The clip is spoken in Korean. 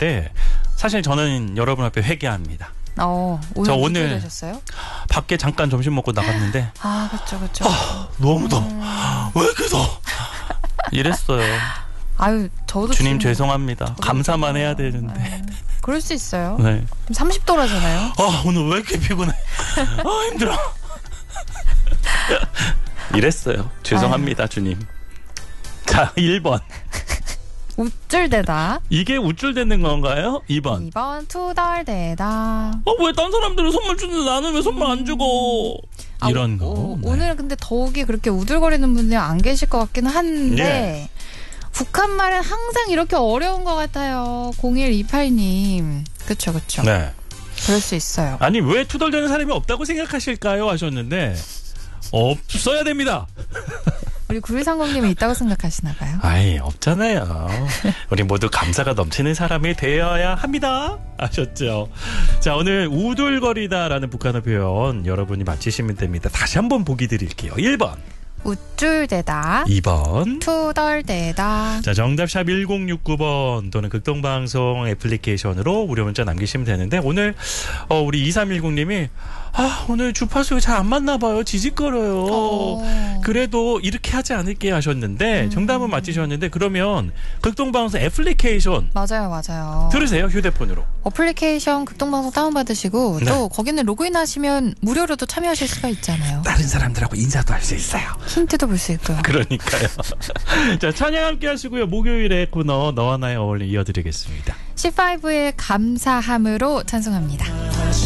하셨는데 사실 저는 여러분 앞에 회개합니다. 오늘 오늘 되셨어요? 밖에 잠깐 점심 먹고 나갔는데 그렇죠. 너무 더워. 왜 이렇게 더워? 이랬어요. 아유, 저도 주님 죄송합니다. 감사만 해야 되는데. 그럴 수 있어요. 네. 30도라잖아요. 오늘 왜 이렇게 피곤해? 힘들어. 이랬어요. 죄송합니다, 주님. 자, 1번. 우쭐대다. 이게 우쭐대는 건가요? 2번. 2번 투덜대다. 왜 딴 사람들은 선물 주는데 나는 왜 선물 안 주고? 이런 거. 네. 오늘은 근데 더욱이 그렇게 우들거리는 분들이 안 계실 것 같기는 한데 북한 말은 항상 이렇게 어려운 것 같아요. 0128님. 그쵸. 네. 그럴 수 있어요. 아니 왜 투덜대는 사람이 없다고 생각하실까요? 하셨는데 없어야 됩니다. 우리 9130님이 있다고 생각하시나 봐요. 아이 없잖아요. 우리 모두 감사가 넘치는 사람이 되어야 합니다. 아셨죠? 자, 오늘 우둘거리다라는 북한어 표현 여러분이 맞히시면 됩니다. 다시 한번 보기 드릴게요. 1번 우쭐대다. 2번 투덜대다. 자, 정답 샵 1069번 또는 극동방송 애플리케이션으로 무료 문자 남기시면 되는데 오늘 우리 2310님이 오늘 주파수가 잘 안 맞나 봐요. 지직거려요. 그래도 이렇게 하지 않을게 하셨는데 정답은 맞히셨는데 그러면 극동방송 애플리케이션 맞아요. 들으세요. 휴대폰으로. 어플리케이션 극동방송 다운받으시고 네. 또 거기는 로그인하시면 무료로도 참여하실 수가 있잖아요. 다른 사람들하고 인사도 할 수 있어요. 힌트도 볼 수 있고요. 그러니까요. 자, 찬양 함께 하시고요. 목요일에 코너 너와 나의 어울림 이어드리겠습니다. C5의 감사함으로 찬송합니다.